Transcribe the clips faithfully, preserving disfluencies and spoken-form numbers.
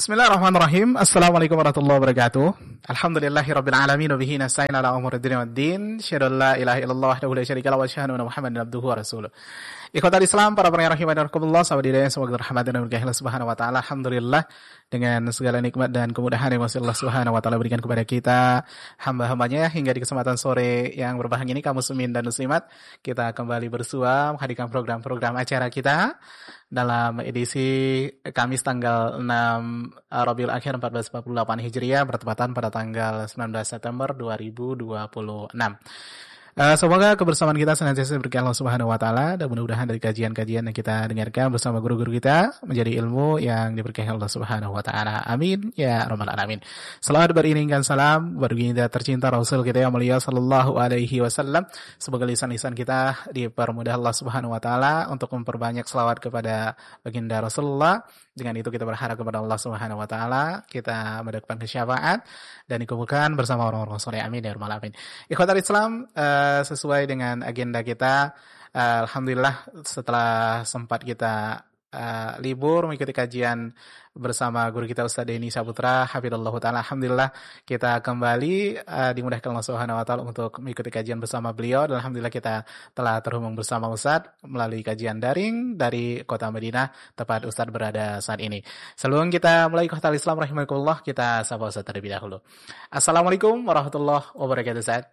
Bismillahirrahmanirrahim. Assalamualaikum warahmatullahi wabarakatuh. Alhamdulillahirabbil alamin wa bihi nasta'in ala umuri dunya waddin. Asyhadu an la ilaha illallah wahdahu la syarika lahu wa asyhadu anna Muhammadan abduhu wa rasuluh. Ikhwatal Islam, para pendengar rahimanirakumullah, sahabat hidayah, semoga dirahmati dan diberkahi Allah Subhanahu wa taala. Alhamdulillah, dengan segala nikmat dan kemudahan yang masih Allah Subhanahu wa taala berikan kepada kita hamba-hambanya hingga di kesempatan sore yang berbahagia ini, kaum muslimin dan muslimat, kita kembali bersua menghadirkan program-program acara kita dalam edisi Kamis tanggal enam Rabiul Akhir empat belas empat puluh delapan Hijriah bertepatan pada tanggal sembilan belas September dua ribu dua puluh enam. Uh, semoga kebersamaan kita senantiasa berkah Allah Subhanahu wa taala, dan mudah-mudahan dari kajian-kajian yang kita dengarkan bersama guru-guru kita menjadi ilmu yang diberkahi Allah Subhanahu wa taala. Amin ya rabbal alamin. Selawat beriringkan salam baginda tercinta Rasul kita yang mulia sallallahu alaihi wasallam. Semoga lisan-lisan kita dipermudah Allah Subhanahu wa taala untuk memperbanyak selawat kepada baginda Rasulullah. Dengan itu kita berharap kepada Allah Subhanahu wa taala kita mendapatkan syafaat dan dikumpulkan bersama orang-orang saleh. Amin ya rabbal alamin. Ikhwatal Islam, uh, sesuai dengan agenda kita, uh, alhamdulillah setelah sempat kita uh, libur mengikuti kajian bersama guru kita Ustaz Denny Saputra hafizallahu taala, alhamdulillah kita kembali uh, dimudahkan Allah Subhanahu wa taala untuk mengikuti kajian bersama beliau, dan alhamdulillah kita telah terhubung bersama Ustaz melalui kajian daring dari Kota Madinah, tempat Ustaz berada saat ini. Sebelum kita mulai ikhwatal Islam rahimakumullah, kita sapa Ustaz terlebih dahulu. Assalamualaikum warahmatullahi wabarakatuh Ustaz.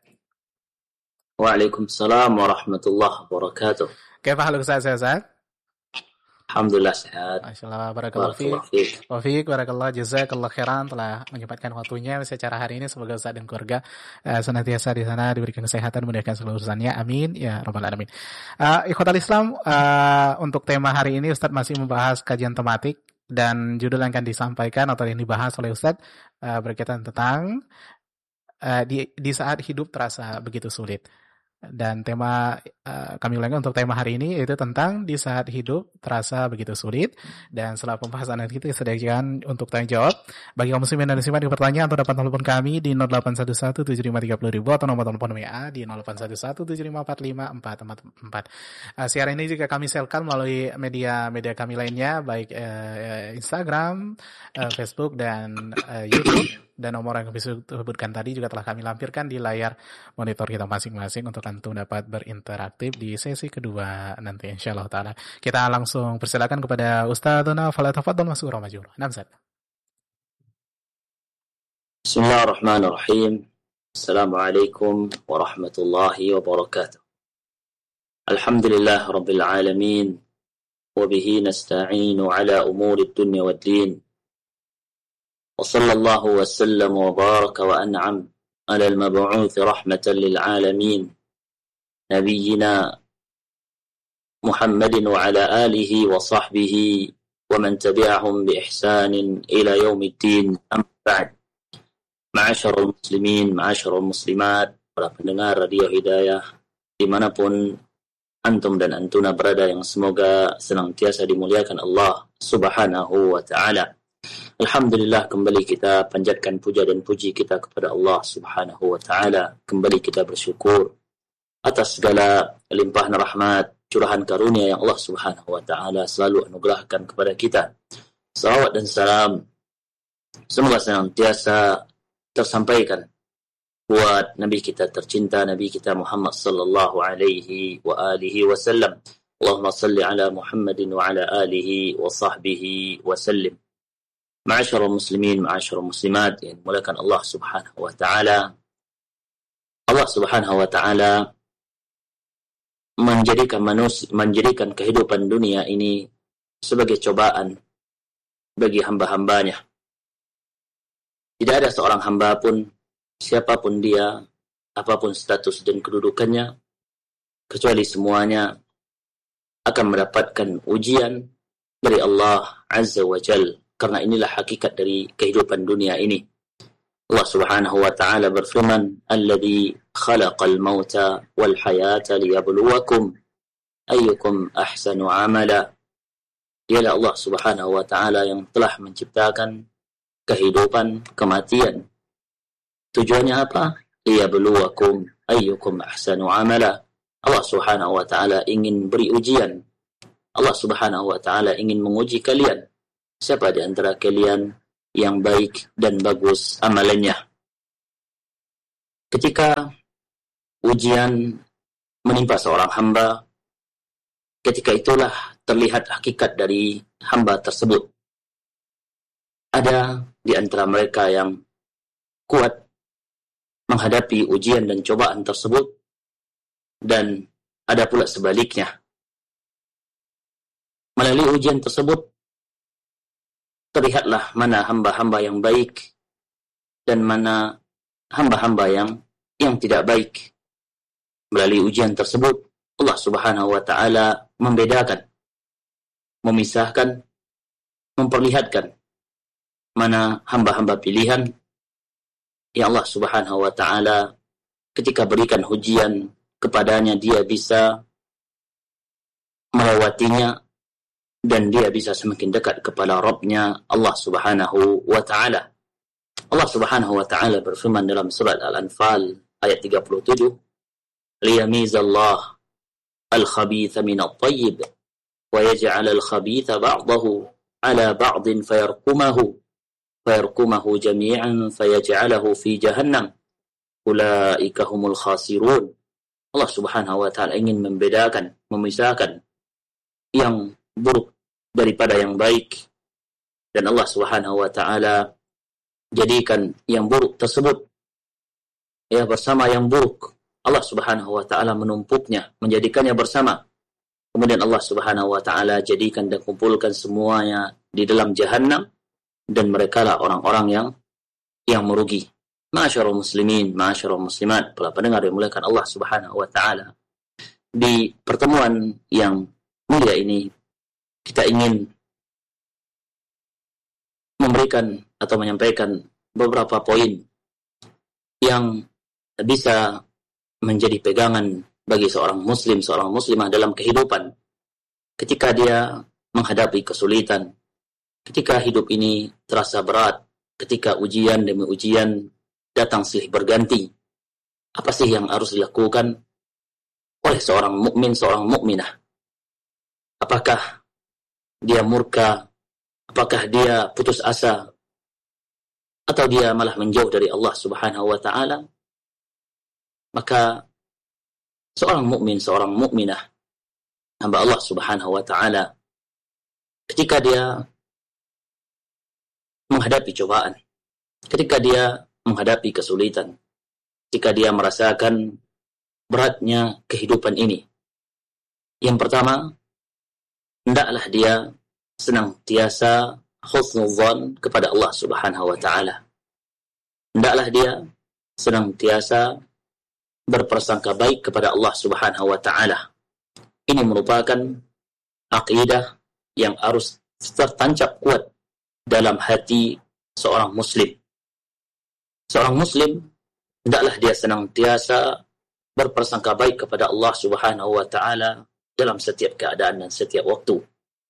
Waalaikumsalam warahmatullahi wabarakatuh. Kaifa haluk Ustaz? Sehat? Alhamdulillah sehat. Masyaallah, barakallahu fiik. Wa fiik, barakallah, jazakallahu khairan telah menyempatkan waktunya secara hari ini. Semoga Ustaz dan keluarga uh, senantiasa di sana diberikan kesehatan, memudahkan seluruh urusannya. Amin ya rabbal alamin. Uh, Ikhwatal Islam, uh, untuk tema hari ini Ustaz masih membahas kajian tematik, dan judul yang akan disampaikan atau yang dibahas oleh Ustaz uh, berkaitan tentang uh, di di saat hidup terasa begitu sulit. Dan tema uh, kami ulangi untuk tema hari ini yaitu tentang di saat hidup terasa begitu sulit. Dan setelah pembahasan itu kita sediakan untuk tanya jawab bagi kaum muslimin dan muslimat yang bertanya, atau dapat telepon kami di nol delapan satu satu tujuh lima tiga nol nol atau nomor telepon W A di nol delapan satu satu tujuh lima empat lima empat empat empat. Uh, siaran ini juga kami share-kan melalui media-media kami lainnya, baik uh, Instagram, uh, Facebook, dan uh, YouTube. Dan nomor yang kami sebutkan tadi juga telah kami lampirkan di layar monitor kita masing-masing untuk antum dapat berinteraktif di sesi kedua nanti insyaallah taala. Kita langsung persilakan kepada Ustadzuna, fala tafadhal mas'ura majura. Namzat. Bismillahirrahmanirrahim. Assalamualaikum warahmatullahi wabarakatuh. Alhamdulillah rabbil alamin wa bihi nasta'inu ala umuri dunya waddin. وصلى الله وسلم وبارك وأنعم على المبعوث رحمة للعالمين نبينا محمد وعلى آله وصحبه ومن تبعهم بإحسان إلى يوم الدين. أما بعد, معاشر المسلمين, معاشر المسlimat, para pendengar radio Hidayah dimanapun antum dan antuna berada, yang semoga senantiasa dimuliakan Allah Subhanahu wa ta'ala. Alhamdulillah, kembali kita panjatkan puja dan puji kita kepada Allah Subhanahu wa ta'ala. Kembali kita bersyukur atas segala limpahan rahmat, curahan karunia yang Allah Subhanahu wa ta'ala selalu anugerahkan kepada kita. Salawat dan salam semoga senantiasa tersampaikan buat Nabi kita tercinta, Nabi kita Muhammad sallallahu alaihi wa alihi wasallam. Allahumma salli ala Muhammadin wa ala alihi wa sahbihi wa sallim. Ma'asyarul muslimin, ma'asyarul muslimat yang dimuliakan Allah Subhanahu wa ta'ala. Allah Subhanahu wa ta'ala menjadikan manusia, menjadikan kehidupan dunia ini sebagai cobaan bagi hamba-hambanya. Tidak ada seorang hamba pun, siapapun dia, apapun status dan kedudukannya, kecuali semuanya akan mendapatkan ujian dari Allah Azza wa Jalla. Karena inilah hakikat dari kehidupan dunia ini. Allah Subhanahu wa ta'ala berfirman, "Alladzi khalaqal mauta wal hayata liyabluwakum ayyukum ahsanu amala." Dialah Allah Subhanahu wa ta'ala yang telah menciptakan kehidupan, kematian. Tujuannya apa? Liyabluwakum ayyukum ahsanu amala. Allah Subhanahu wa ta'ala ingin beri ujian. Allah Subhanahu wa ta'ala ingin menguji kalian. Siapa di antara kalian yang baik dan bagus amalannya. Ketika ujian menimpa seorang hamba, ketika itulah terlihat hakikat dari hamba tersebut. Ada di antara mereka yang kuat menghadapi ujian dan cobaan tersebut, dan ada pula sebaliknya. Melalui ujian tersebut, terlihatlah mana hamba-hamba yang baik dan mana hamba-hamba yang yang tidak baik. Melalui ujian tersebut, Allah Subhanahu wa taala membedakan, memisahkan, memperlihatkan mana hamba-hamba pilihan yang Allah Subhanahu wa taala ketika berikan ujian kepadanya dia bisa melewatinya dan dia bisa semakin dekat kepada Rabb-Nya Allah Subhanahu wa taala. Allah Subhanahu wa taala berfirman dalam surat Al-Anfal ayat tiga puluh tujuh, liyamizallah al-khabitha minat tayyib wa yaj'al al-khabitha ba'dahu ala ba'din fayarkumahu fayarkumahu jami'an fayaj'alahu fi jahannam ulaika humul khasirun. Allah Subhanahu wa taala ingin membedakan, memisahkan yang buruk daripada yang baik, dan Allah Subhanahu wa taala jadikan yang buruk tersebut ya bersama yang buruk. Allah Subhanahu wa taala menumpuknya, menjadikannya bersama. Kemudian Allah Subhanahu wa taala jadikan dan kumpulkan semuanya di dalam jahannam, dan merekalah orang-orang yang yang merugi. Ma'asyiral muslimin, ma'asyiral muslimat, para pendengar yang dimuliakan Allah Subhanahu wa taala. Di pertemuan yang mulia ini kita ingin memberikan atau menyampaikan beberapa poin yang bisa menjadi pegangan bagi seorang muslim, seorang muslimah dalam kehidupan ketika dia menghadapi kesulitan, ketika hidup ini terasa berat, ketika ujian demi ujian datang silih berganti. Apa sih yang harus dilakukan oleh seorang mukmin, seorang mukminah? Apakah dia murka? Apakah dia putus asa? Atau dia malah menjauh dari Allah Subhanahu wa taala? Maka seorang mukmin, seorang mukminah, hamba Allah Subhanahu wa taala, ketika dia menghadapi cobaan, ketika dia menghadapi kesulitan, ketika dia merasakan beratnya kehidupan ini, yang pertama, hendaklah dia senantiasa husnuzan kepada Allah Subhanahu wa taala. Hendaklah dia senantiasa berprasangka baik kepada Allah Subhanahu wa taala. Ini merupakan akidah yang harus tertancap kuat dalam hati seorang muslim. Seorang muslim hendaklah dia senantiasa berprasangka baik kepada Allah Subhanahu wa taala dalam setiap keadaan dan setiap waktu.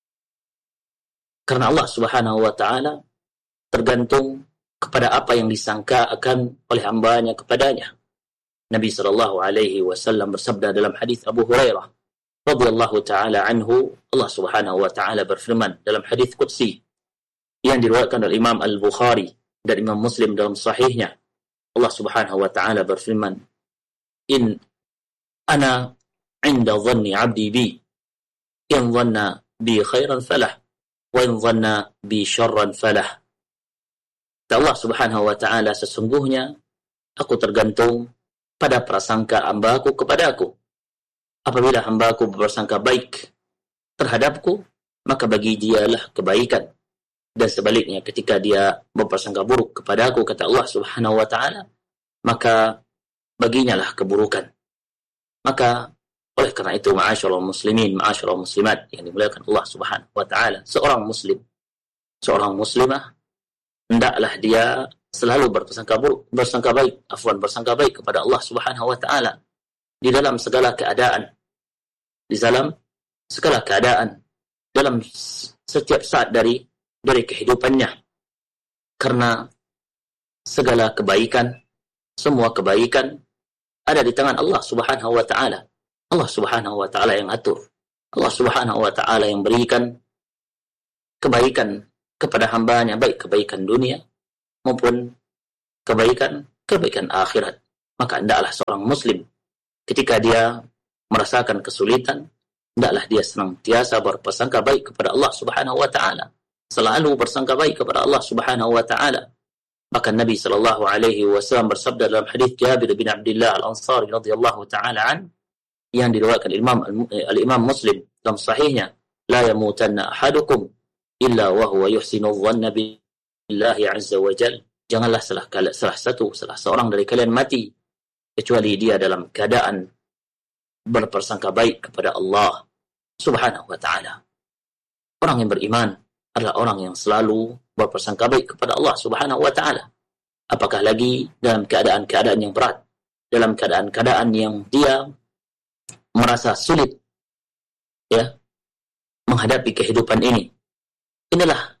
Karena Allah Subhanahu wa taala tergantung kepada apa yang disangka akan oleh hambanya kepadanya. Nabi sallallahu alaihi wasallam bersabda dalam hadis Abu Hurairah radhiyallahu taala anhu, Allah Subhanahu wa taala berfirman dalam hadis qudsi yang diriwayatkan oleh Imam Al-Bukhari dan Imam Muslim dalam sahihnya. Allah Subhanahu wa taala berfirman, "In ana 'inda dhanni 'abdi bi, in dhanna bi khairan falah, wa in dhanna bi syarran falah." Allah Subhanahu wa taala, sesungguhnya aku tergantung pada prasangka hamba-Ku kepadaku. Apabila hamba-Ku berprasangka baik terhadapku, maka bagi dialah kebaikan. Dan sebaliknya, ketika dia berprasangka buruk kepadaku, kata Allah Subhanahu wa taala, maka baginya lah keburukan. Maka oleh karena itu, ma'asyiral muslimin, ma'asyiral muslimat yang dimuliakan Allah Subhanahu wa taala, seorang muslim, seorang muslimah, hendaklah dia selalu berprasangka buruk, bersangka baik, afwan, bersangka baik kepada Allah Subhanahu wa taala di dalam segala keadaan, di dalam segala keadaan, dalam setiap saat dari dari kehidupannya. Karena segala kebaikan, semua kebaikan ada di tangan Allah Subhanahu wa taala. Allah Subhanahu wa taala yang atur. Allah Subhanahu wa taala yang berikan kebaikan kepada hambanya, baik kebaikan dunia maupun kebaikan kebaikan akhirat. Maka hendaklah seorang muslim ketika dia merasakan kesulitan, hendaklah dia senantiasa berprasangka baik kepada Allah Subhanahu wa taala. Selalu bersangka baik kepada Allah Subhanahu wa taala. Bahkan Nabi sallallahu alaihi wasallam bersabda dalam hadis Jabir bin Abdullah Al-Ansari radhiyallahu taala an yang diriwayatkan Imam Al-Imam Muslim dalam sahihnya, la yamutanna ahadukum illa wa huwa yuhsinu dhanna billahi azza wa jalla. Janganlah salah salah satu salah seorang dari kalian mati kecuali dia dalam keadaan berprasangka baik kepada Allah Subhanahu wa taala. Orang yang beriman adalah orang yang selalu berprasangka baik kepada Allah Subhanahu wa taala. Apakah lagi dalam keadaan-keadaan yang berat, dalam keadaan-keadaan yang dia merasa sulit ya menghadapi kehidupan ini. Inilah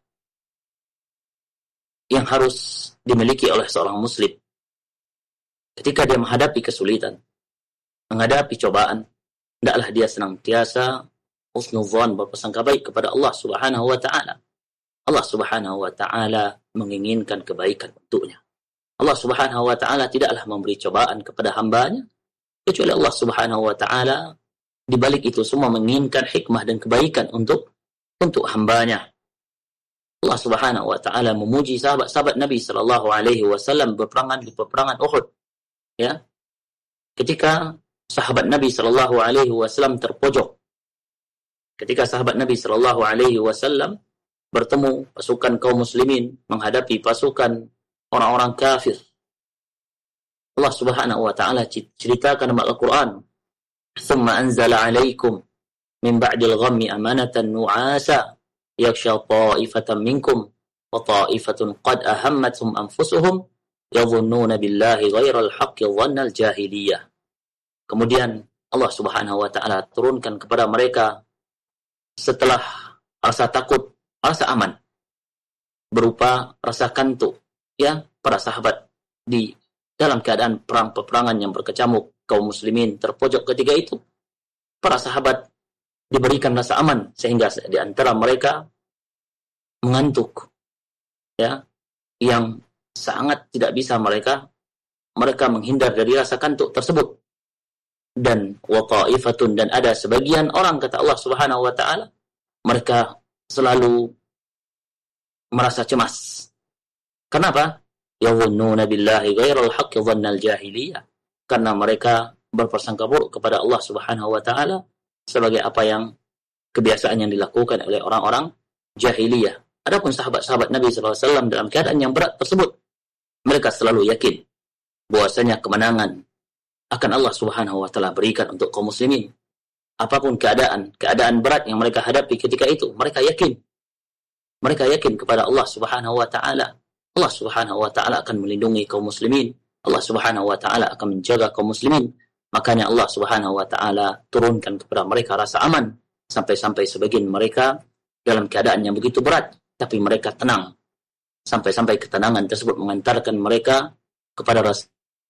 yang harus dimiliki oleh seorang muslim. Ketika dia menghadapi kesulitan, menghadapi cobaan, hendaklah dia senantiasa husnuzan, berprasangka baik kepada Allah Subhanahu wa taala. Allah Subhanahu wa taala menginginkan kebaikan untuknya. Allah Subhanahu wa taala tidaklah memberi cobaan kepada hambanya kecuali Allah Subhanahu wa taala di balik itu semua menginginkan hikmah dan kebaikan untuk untuk hambanya. Allah Subhanahu wa taala memuji sahabat-sahabat Nabi sallallahu alaihi wasallam berperangan di peperangan Uhud. Ya. Ketika sahabat Nabi sallallahu alaihi wasallam terpojok. Ketika sahabat Nabi sallallahu alaihi wasallam bertemu pasukan kaum muslimin menghadapi pasukan orang-orang kafir. Allah Subhanahu wa taala ceritakan dalam Al-Qur'an, "Tsumma anzala 'alaikum min ba'dil ghammi amanatan nu'asa yakhsha ta'ifatan minkum wa ta'ifatun qad ahammathum anfusuhum yadhunnuna billahi ghairal haqqi dhannal jahiliyah." Kemudian Allah Subhanahu wa taala turunkan kepada mereka setelah rasa takut, rasa aman berupa rasa kantuk ya para sahabat di dalam keadaan perang peperangan yang berkecamuk, kaum muslimin terpojok ketika itu. Para sahabat diberikan rasa aman sehingga di antara mereka mengantuk ya yang sangat tidak bisa mereka mereka menghindar dari rasa kantuk tersebut. Dan wa ta'ifatun, dan ada sebagian orang kata Allah Subhanahu wa taala mereka selalu merasa cemas. Kenapa? Yadhunnuna billahi ghairal haqqi dhannal jahiliyah. Karena mereka berprasangka buruk kepada Allah Subhanahu wa taala sebagai apa yang kebiasaan yang dilakukan oleh orang-orang jahiliyah. Adapun sahabat-sahabat Nabi sallallahu alaihi wasallam dalam keadaan yang berat tersebut, mereka selalu yakin bahwasanya kemenangan akan Allah Subhanahu wa taala berikan untuk kaum muslimin. Apapun keadaan, keadaan berat yang mereka hadapi ketika itu, mereka yakin. Mereka yakin kepada Allah Subhanahu wa taala. Allah Subhanahu wa taala akan melindungi kaum muslimin. Allah Subhanahu wa taala akan menjaga kaum muslimin. Makanya Allah Subhanahu wa taala turunkan kepada mereka rasa aman sampai-sampai sebagian mereka dalam keadaan yang begitu berat, tapi mereka tenang. Sampai-sampai ketenangan tersebut mengantarkan mereka kepada rasa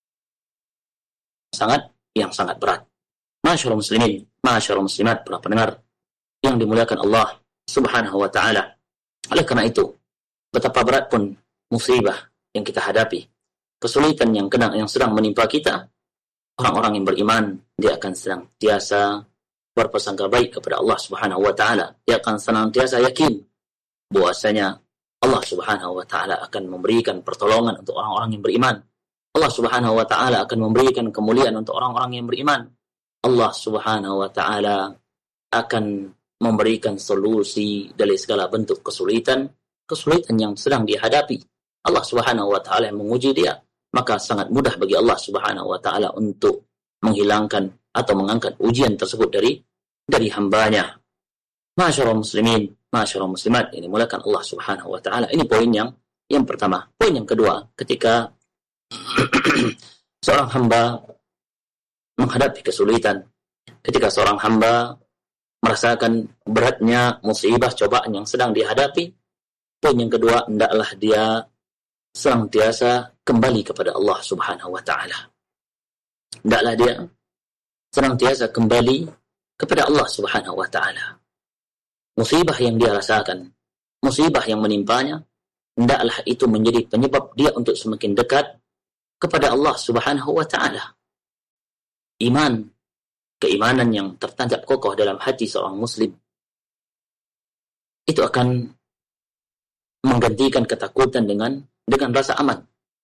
sangat yang sangat berat. Masyaallah muslimin, masyaallah muslimat, para pendengar yang dimuliakan Allah Subhanahu wa taala. Oleh karena itu, betapa berat pun musibah yang kita hadapi, kesulitan yang kena yang sedang menimpa kita, orang-orang yang beriman dia akan senantiasa berprasangka baik kepada Allah Subhanahu wa taala. Dia akan senantiasa yakin bahwasanya Allah Subhanahu wa taala akan memberikan pertolongan untuk orang-orang yang beriman. Allah Subhanahu wa taala akan memberikan kemuliaan untuk orang-orang yang beriman. Allah Subhanahu wa taala akan memberikan solusi dari segala bentuk kesulitan, kesulitan yang sedang dihadapi. Allah Subhanahu wa taala yang menguji dia, maka sangat mudah bagi Allah Subhanahu wa taala untuk menghilangkan atau mengangkat ujian tersebut dari dari hambanya. Masyaallah muslimin, masyaallah muslimat, ini mulakan Allah Subhanahu wa taala. Ini poin yang yang pertama. Poin yang kedua, ketika seorang hamba menghadapi kesulitan, ketika seorang hamba merasakan beratnya musibah cobaan yang sedang dihadapi, poin yang kedua, hendaklah dia senantiasa kembali kepada Allah Subhanahu wa taala. Hendaklah dia senantiasa kembali kepada Allah Subhanahu wa taala. Musibah yang dia rasakan, musibah yang menimpanya, hendaklah itu menjadi penyebab dia untuk semakin dekat kepada Allah Subhanahu wa ta'ala. Iman, keimanan yang tertancap kokoh dalam hati seorang muslim, itu akan menggantikan ketakutan dengan dengan rasa aman.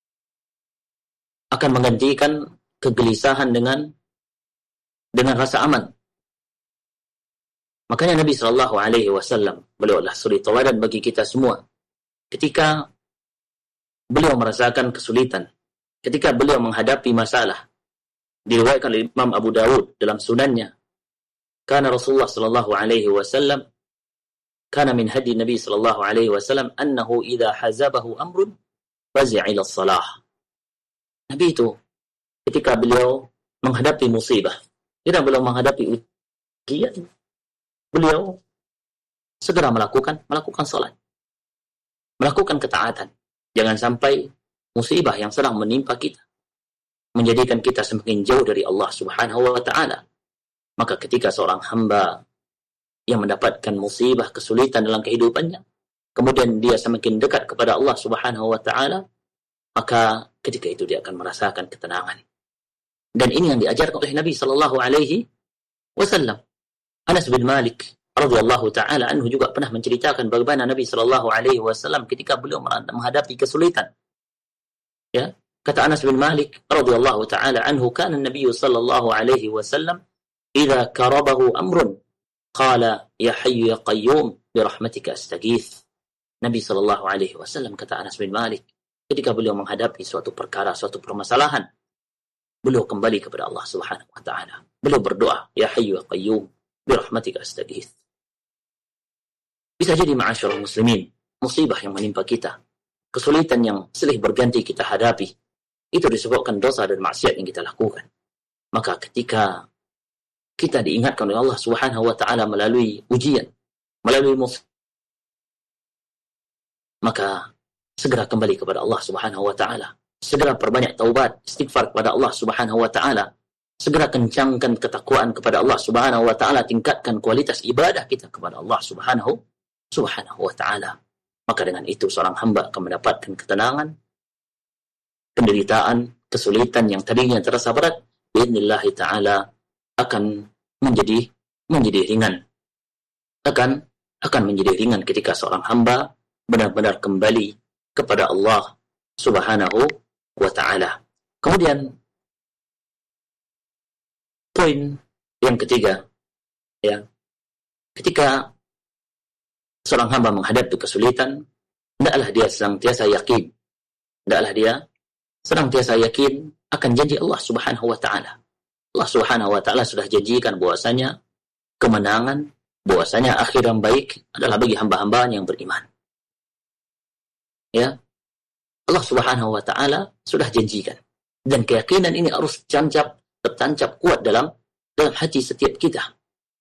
Akan menggantikan kegelisahan dengan dengan rasa aman. Makanya Nabi sallallahu alaihi wasallam, beliau adalah suri tauladan bagi kita semua. Ketika beliau merasakan kesulitan, ketika beliau menghadapi masalah, diriwayatkan oleh Imam Abu Dawud dalam sunannya, kana Rasulullah sallallahu alaihi wasallam, kana min hadi Nabi sallallahu alaihi wasallam annahu idza hazabahu amrun fazi'a ila shalah. Nabi itu ketika beliau menghadapi musibah, ketika beliau menghadapi ujian, beliau segera melakukan melakukan salat, melakukan ketaatan. Jangan sampai musibah yang sedang menimpa kita menjadikan kita semakin jauh dari Allah Subhanahu wa ta'ala. Maka ketika seorang hamba yang mendapatkan musibah, kesulitan dalam kehidupannya, kemudian dia semakin dekat kepada Allah Subhanahu wa ta'ala, maka ketika itu dia akan merasakan ketenangan. Dan ini yang diajarkan oleh Nabi sallallahu alaihi wasallam. Anas bin Malik radhiyallahu taala anhu juga pernah menceritakan bagaimana Nabi sallallahu alaihi wasallam ketika beliau menghadapi kesulitan. Ya, kata Anas bin Malik radhiyallahu taala anhu, kana Nabi sallallahu alaihi wasallam idza karabahu amrun qala ya hayyu ya qayyum bi rahmatika astaghith. Nabi sallallahu alaihi wasallam, kata Anas bin Malik, ketika beliau menghadapi suatu perkara, suatu permasalahan, beliau kembali kepada Allah Subhanahu wa taala. Beliau berdoa, ya hayyu ya qayyum bi rahmatika astaghith. Bisa jadi ma'asyiral muslimin, musibah yang menimpa kita, kesulitan yang silih berganti kita hadapi, itu disebabkan dosa dan maksiat yang kita lakukan. Maka ketika kita diingatkan oleh Allah Subhanahu wa taala melalui ujian, melalui musibah, maka segera kembali kepada Allah Subhanahu wa taala. Segera perbanyak taubat, istighfar kepada Allah Subhanahu wa taala. Segera kencangkan ketakwaan kepada Allah Subhanahu wa taala, tingkatkan kualitas ibadah kita kepada Allah Subhanahu Subhanahu wa ta'ala. Maka dengan itu seorang hamba akan mendapatkan ketenangan, penderitaan, kesulitan yang tadinya terasa berat, bi'idznillah ta'ala akan menjadi menjadi ringan. Akan akan menjadi ringan ketika seorang hamba benar-benar kembali kepada Allah Subhanahu wa ta'ala. Kemudian poin yang ketiga, ya, ketika seorang hamba menghadapi kesulitan, hendaklah dia senantiasa yakin, hendaklah dia senantiasa yakin akan janji Allah Subhanahu wa ta'ala. Allah Subhanahu wa ta'ala sudah janjikan bahwasanya kemenangan, bahwasanya akhir yang baik adalah bagi hamba-hambanya yang beriman. Ya, Allah Subhanahu wa ta'ala sudah janjikan, dan keyakinan ini harus tancap, tertancap kuat dalam dalam hati setiap kita.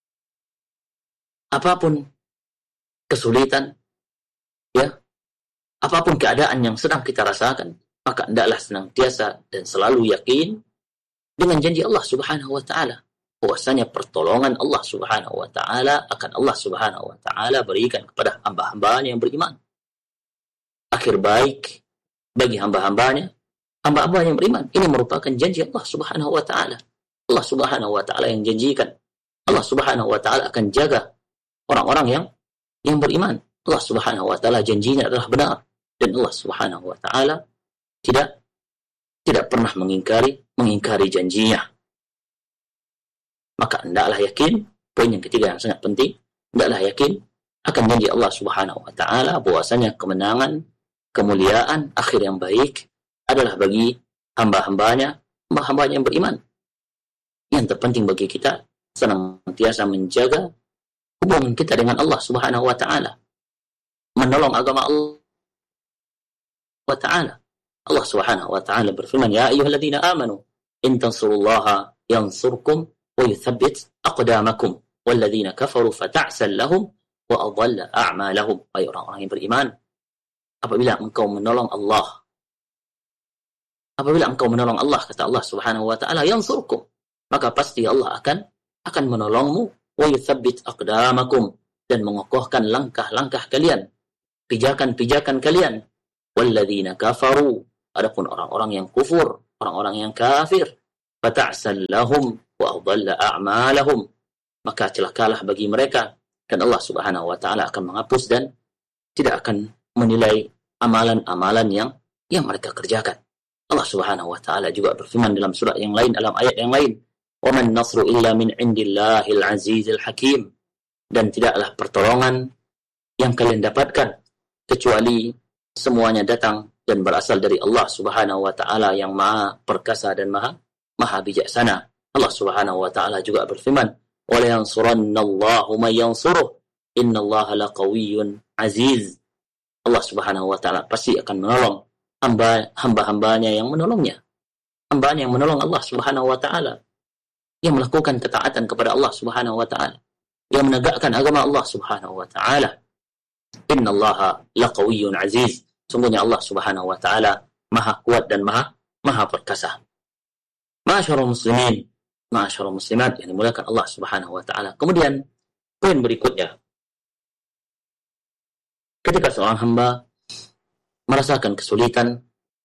Apapun kesulitan, ya, apapun keadaan yang sedang kita rasakan, maka hendaklah senantiasa dan selalu yakin dengan janji Allah Subhanahu wa ta'ala, bahwasanya pertolongan Allah Subhanahu wa ta'ala akan Allah Subhanahu wa ta'ala berikan kepada hamba-hambanya yang beriman. Akhir baik bagi hamba-hambanya, hamba-hamba yang beriman. Ini merupakan janji Allah Subhanahu wa ta'ala. Allah Subhanahu wa ta'ala yang janjikan. Allah Subhanahu wa ta'ala akan jaga orang-orang yang yang beriman. Allah Subhanahu wa ta'ala janjinya adalah benar, dan Allah Subhanahu wa ta'ala tidak tidak pernah mengingkari mengingkari janjinya. Maka hendaklah yakin, poin yang ketiga yang sangat penting, hendaklah yakin akan janji Allah Subhanahu wa ta'ala bahwasanya kemenangan, kemuliaan, akhir yang baik adalah bagi hamba-hambanya, hamba-hambanya yang beriman. Yang terpenting bagi kita senantiasa menjaga hubungan kita dengan Allah Subhanahu wa ta'ala, menolong agama Allah wa ta'ala. Allah Subhanahu wa ta'ala berfirman, ya ayyuhalladzina amanu in tansurullaha yansurkum wa yuthabbit aqdamakum walladzina kafaru fata'sal lahum wa adalla a'malahum. Hai orang-orang yang beriman, apabila engkau menolong Allah, apabila engkau menolong Allah, kata Allah Subhanahu wa ta'ala, yansurkum, maka pasti Allah akan akan menolongmu, wa yuthabbit aqdamakum, dan mengokohkan langkah-langkah kalian. pijakan-pijakan kalian. Walladzina kafaru, adapun orang-orang yang kufur, orang-orang yang kafir, fata'sal lahum wa adalla a'malahum, maka celakalah bagi mereka, dan Allah Subhanahu wa taala akan menghapus dan tidak akan menilai amalan-amalan yang yang mereka kerjakan. Allah Subhanahu wa taala juga berfirman dalam surah yang lain, dalam ayat yang lain, "Wa man nasru illa min indillahil azizil hakim." Dan tidaklah pertolongan yang kalian dapatkan kecuali semuanya datang dan berasal dari Allah Subhanahu wa taala yang Maha perkasa dan Maha Maha bijaksana. Allah Subhanahu wa taala juga berfirman, "Wa la yansurannallahu man yansuruh, innallaha laqawiyyun aziz." Allah Subhanahu wa taala pasti akan menolong hamba hamba-hambanya yang menolongnya. Hambanya yang menolong Allah Subhanahu wa taala, yang melakukan ketaatan kepada Allah Subhanahu wa taala, yang menegakkan agama Allah Subhanahu wa taala. Innallaha laqawiyyun aziz. Sungguhnya Allah Subhanahu wa taala Maha kuat dan Maha Maha perkasa. Ma'asyiral muslimin, ma'asyiral muslimat yang dimuliakan Allah Subhanahu wa taala. Kemudian poin berikutnya, ketika seorang hamba merasakan kesulitan,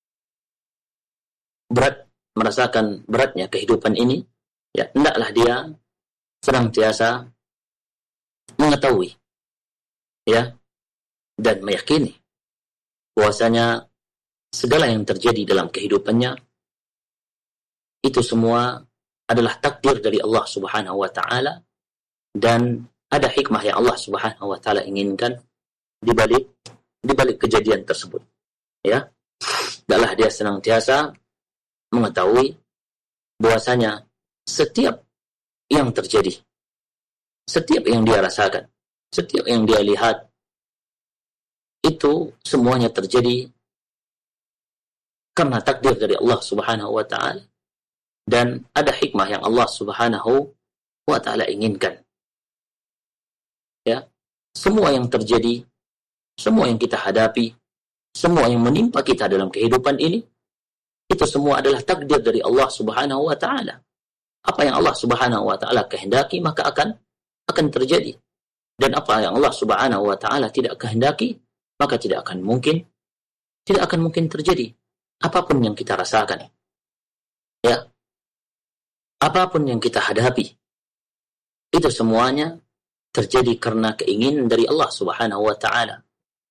berat, merasakan beratnya kehidupan ini, ya hendaklah dia senantiasa mengetahui, ya, dan meyakini bahwasanya segala yang terjadi dalam kehidupannya itu semua adalah takdir dari Allah Subhanahu wa taala, dan ada hikmah yang Allah Subhanahu wa taala inginkan di balik di balik kejadian tersebut. Ya, adalah dia senantiasa mengetahui bahwasanya setiap yang terjadi, setiap yang dia rasakan, setiap yang dia lihat, itu semuanya terjadi karena takdir dari Allah Subhanahu wa taala, dan ada hikmah yang Allah Subhanahu wa taala inginkan. Ya, semua yang terjadi, semua yang kita hadapi, semua yang menimpa kita dalam kehidupan ini, itu semua adalah takdir dari Allah Subhanahu wa taala. Apa yang Allah Subhanahu wa taala kehendaki maka akan akan terjadi. Dan apa yang Allah Subhanahu wa taala tidak kehendaki maka tidak akan mungkin tidak akan mungkin terjadi. Apapun yang kita rasakan, ya, apapun yang kita hadapi, itu semuanya terjadi karena keinginan dari Allah Subhanahu wa taala.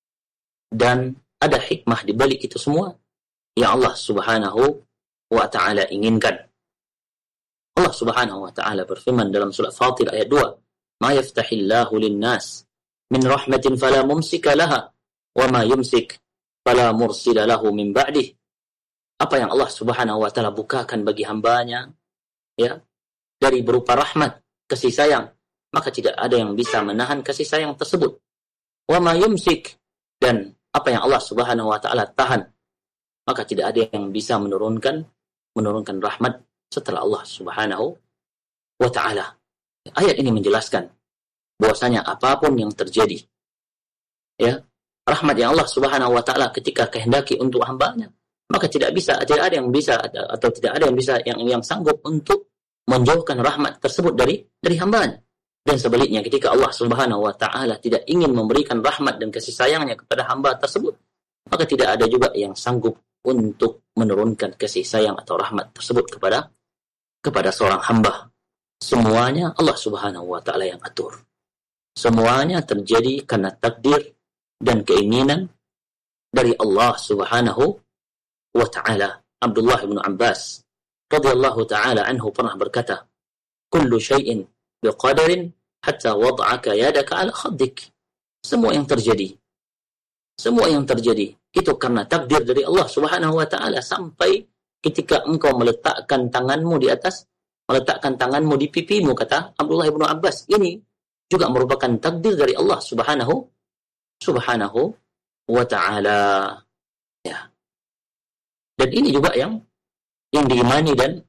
Dan ada hikmah di balik itu semua yang Allah Subhanahu wa taala inginkan. Allah Subhanahu wa taala berfirman dalam surah Fatir ayat dua, "Ma yaftahillahu lin-nas min rahmatin fala mumsika laha wa ma yumsik fala mursila lahu min ba'dih." Apa yang Allah Subhanahu wa taala bukakan bagi hambanya, ya, dari berupa rahmat, kasih sayang, maka tidak ada yang bisa menahan kasih sayang tersebut. Wa ma yumsik, dan apa yang Allah Subhanahu wa taala tahan, maka tidak ada yang bisa menurunkan menurunkan rahmat setelah Allah Subhanahu wa taala. Ayat ini menjelaskan bahwasanya apapun yang terjadi, ya, rahmat yang Allah Subhanahu wa taala ketika kehendaki untuk hambanya, maka tidak bisa, tidak ada yang bisa atau tidak ada yang bisa yang yang sanggup untuk menjauhkan rahmat tersebut dari dari hambanya. Dan sebaliknya, ketika Allah Subhanahu wa taala tidak ingin memberikan rahmat dan kasih sayangnya kepada hamba tersebut, maka tidak ada juga yang sanggup untuk menurunkan kasih sayang atau rahmat tersebut kepada kepada seorang hamba. Semuanya Allah Subhanahu wa taala yang atur. Semuanya terjadi karena takdir dan keinginan dari Allah Subhanahu wa taala. Abdullah bin Abbas radhiyallahu taala anhu pernah berkata, "Kullu syai'in biqadarin hatta wad'aka yadaka ala khaddik." Semua yang terjadi, semua yang terjadi itu karena takdir dari Allah Subhanahu wa taala, sampai ketika engkau meletakkan tanganmu di atas, meletakkan tanganmu di pipimu, kata Abdullah bin Abbas, ini juga merupakan takdir dari Allah Subhanahu Subhanahu wa taala. Ya. Dan ini juga yang yang diimani dan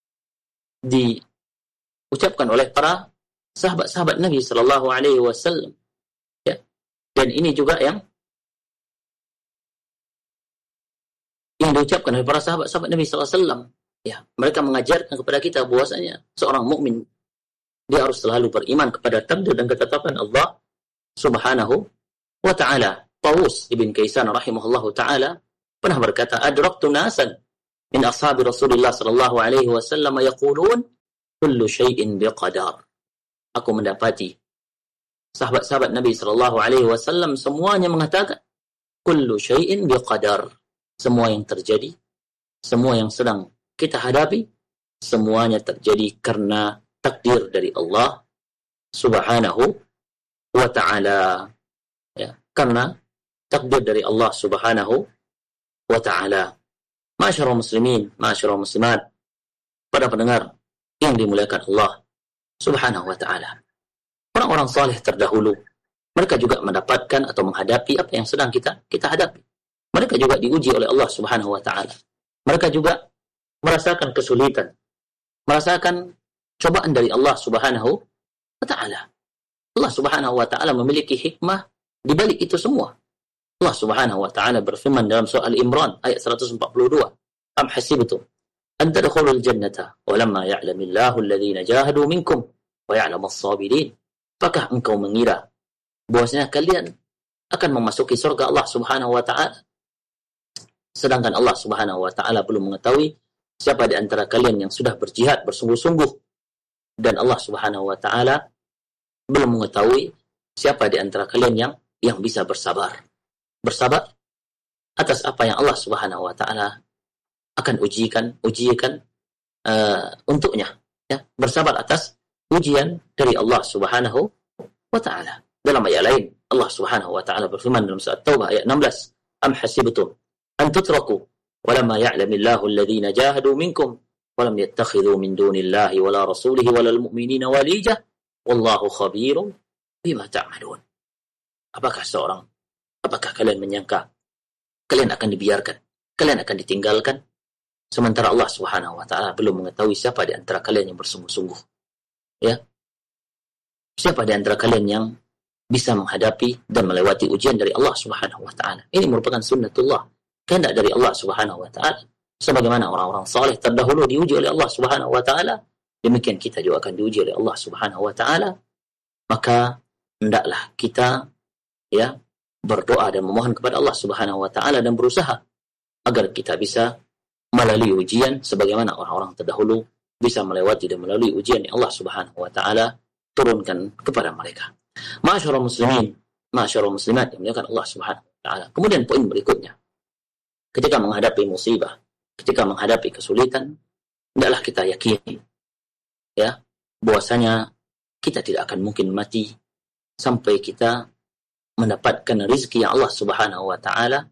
diucapkan oleh para sahabat-sahabat Nabi sallallahu alaihi wasallam. Ya. Dan ini juga yang yang diucapkan oleh para sahabat-sahabat Nabi sallallahu alaihi wasallam. Ya, mereka mengajarkan kepada kita bahwasanya seorang mukmin dia harus selalu beriman kepada takdir dan ketetapan Allah Subhanahu wa taala. Tawus ibn Kaisan rahimahullahu taala pernah berkata, adraktu nasan min ashabi Rasulullah sallallahu alaihi wasallam yaqulun kullu syai'in biqadar. Aku mendapati sahabat-sahabat Nabi sallallahu alaihi wasallam semuanya mengatakan kullu syai'in biqadar. Semua yang terjadi, semua yang sedang kita hadapi, semuanya terjadi karena takdir dari Allah Subhanahu wa ta'ala. Ya, karena takdir dari Allah Subhanahu wa ta'ala. Ma'asyiral muslimin, ma'asyiral muslimat, para pendengar yang dimuliakan Allah Subhanahu wa ta'ala. Orang-orang saleh terdahulu, mereka juga mendapatkan atau menghadapi apa yang sedang kita kita hadapi. Mereka juga diuji oleh Allah Subhanahu wa ta'ala. Mereka juga merasakan kesulitan, merasakan cobaan dari Allah Subhanahu wa ta'ala. Allah Subhanahu wa ta'ala memiliki hikmah di balik itu semua. Allah Subhanahu wa ta'ala berfirman dalam surah Al-Imran ayat seratus empat puluh dua, am hasibtum an tadkhulul jannata wa lamma ya'lamillahu alladhina jahadu minkum wa ya'lamus sabirin. Apakah engkau mengira bahwasanya kalian akan memasuki surga Allah Subhanahu wa ta'ala, sedangkan Allah Subhanahu wa ta'ala belum mengetahui siapa di antara kalian yang sudah berjihad bersungguh-sungguh, dan Allah Subhanahu wa ta'ala belum mengetahui siapa di antara kalian yang yang bisa bersabar. Bersabar atas apa yang Allah Subhanahu wa ta'ala akan ujikan, ujikan uh, untuknya. Ya, bersabar atas ujian dari Allah Subhanahu wa ta'ala. Dalam ayat lain, Allah Subhanahu wa ta'ala berfirman dalam surah Taubah ayat enam belas, am hasibtum an tutraku walamma ya'lamillahu alladhina jahadu minkum walam yattakhidhu min dunillahi wala rasulihi walal mu'minina walija wallahu khabirum bima ta'malun. Apakah seorang Apakah kalian menyangka kalian akan dibiarkan, kalian akan ditinggalkan, sementara Allah Subhanahu wa ta'ala belum mengetahui siapa di antara kalian yang bersungguh-sungguh? Ya. Siapa di antara kalian yang bisa menghadapi dan melewati ujian dari Allah Subhanahu wa ta'ala? Ini merupakan sunnatullah, kehendak dari Allah Subhanahu wa ta'ala. Sebagaimana orang-orang saleh terdahulu diuji oleh Allah Subhanahu wa ta'ala, demikian kita juga akan diuji oleh Allah Subhanahu wa ta'ala. Maka hendaklah kita ya berdoa dan memohon kepada Allah Subhanahu wa ta'ala dan berusaha agar kita bisa melalui ujian sebagaimana orang-orang terdahulu bisa melewati dan melalui ujian yang Allah Subhanahu wa ta'ala turunkan kepada mereka. Ma'asyiral muslimin, ma'asyiral muslimat yang dimuliakan Allah Subhanahu wa ta'ala. Kemudian poin berikutnya, ketika menghadapi musibah, ketika menghadapi kesulitan, hendaklah kita yakini ya bahwasanya kita tidak akan mungkin mati sampai kita mendapatkan rezeki yang Allah Subhanahu wa ta'ala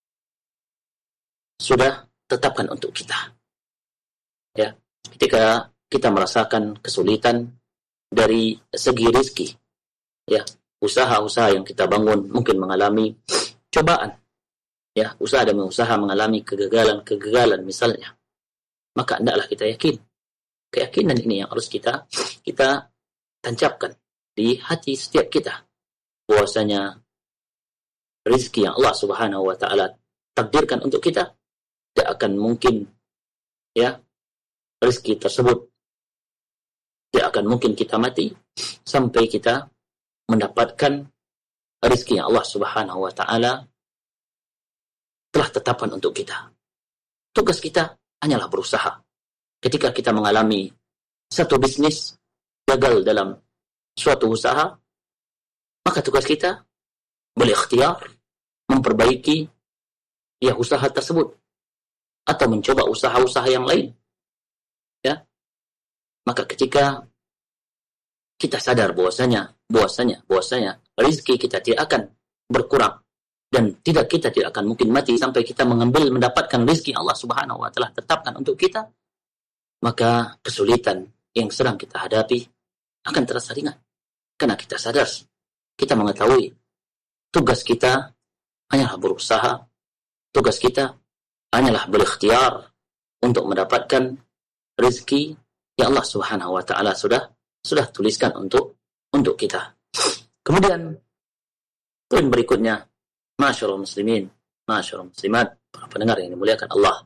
sudah tetapkan untuk kita. Ya, ketika kita merasakan kesulitan dari segi rezeki, ya, usaha-usaha yang kita bangun mungkin mengalami cobaan, ya, usaha demi usaha mengalami kegagalan-kegagalan misalnya, maka hendaklah kita yakin. Keyakinan ini yang harus kita kita tancapkan di hati setiap kita, bahwasanya rezeki yang Allah Subhanahu wa ta'ala takdirkan untuk kita tidak akan mungkin ya rezeki tersebut tidak akan mungkin kita mati sampai kita mendapatkan rezeki yang Allah Subhanahu wa ta'ala telah tetapkan untuk kita. Tugas kita hanyalah berusaha. Ketika kita mengalami satu bisnis gagal dalam suatu usaha, maka tugas kita berikhtiar memperbaiki ya usaha tersebut atau mencoba usaha-usaha yang lain. Ya. Maka ketika kita sadar bahwasanya bahwasanya bahwasanya rezeki kita tidak akan berkurang dan tidak kita tidak akan mungkin mati sampai kita mengambil mendapatkan rezeki Allah Subhanahu wa ta'ala tetapkan untuk kita, maka kesulitan yang sedang kita hadapi akan terasa ringan. Karena kita sadar, kita mengetahui tugas kita hanyalah berusaha, tugas kita hanyalah berikhtiar untuk mendapatkan rezeki yang Allah Subhanahu wa ta'ala sudah sudah tuliskan untuk untuk kita. Kemudian poin berikutnya, ma'asyiral muslimin, ma'asyiral muslimat, para pendengar yang dimuliakan Allah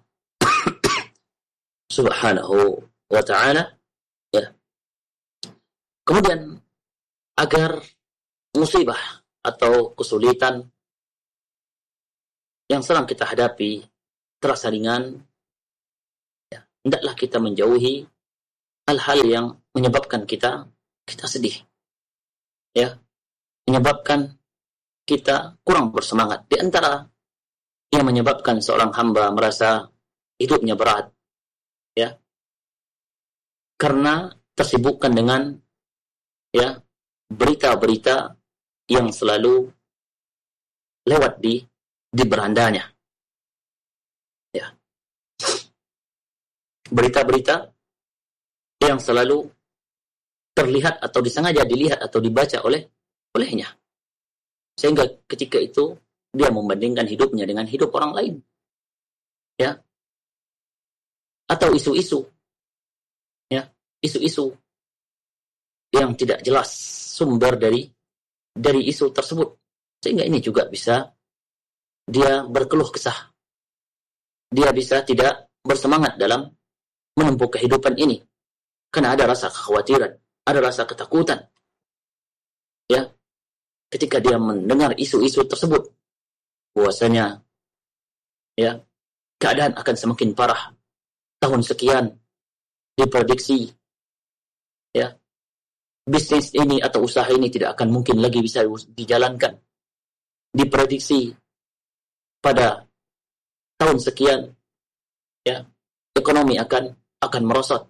Subhanahu wa ta'ala, ya. Kemudian agar musibah atau kesulitan yang sedang kita hadapi terasa ringan, ya, hendaklah kita menjauhi hal-hal yang menyebabkan kita kita sedih, ya, menyebabkan kita kurang bersemangat. Di antara yang menyebabkan seorang hamba merasa hidupnya berat, ya, karena tersibukkan dengan, ya, berita-berita yang selalu lewat di di berandanya, ya, berita-berita yang selalu terlihat atau disengaja dilihat atau dibaca oleh olehnya, sehingga ketika itu dia membandingkan hidupnya dengan hidup orang lain, ya, atau isu-isu, ya, isu-isu yang tidak jelas sumber dari dari isu tersebut, sehingga ini juga bisa dia berkeluh kesah, dia bisa tidak bersemangat dalam menempuh kehidupan ini, karena ada rasa kekhawatiran, ada rasa ketakutan, ya, ketika dia mendengar isu-isu tersebut, bahwasanya, ya, keadaan akan semakin parah, tahun sekian diprediksi, ya, bisnis ini atau usaha ini tidak akan mungkin lagi bisa dijalankan, diprediksi pada tahun sekian, ya, ekonomi akan akan merosot,